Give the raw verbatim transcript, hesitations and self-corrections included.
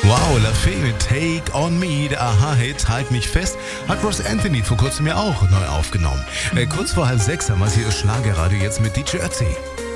Wow, La Fee mit Take On Me, der Aha-Hit, Halt mich fest, hat Ross Anthony vor kurzem ja auch neu aufgenommen. Äh, kurz vor halb sechs haben wir hier das Schlagerradio jetzt mit D J Ötzi.